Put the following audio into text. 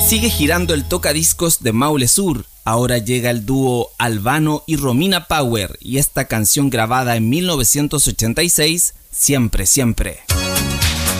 Sigue girando el tocadiscos de Maule Sur. Ahora llega el dúo Albano y Romina Power y esta canción grabada en 1986, Siempre, Siempre.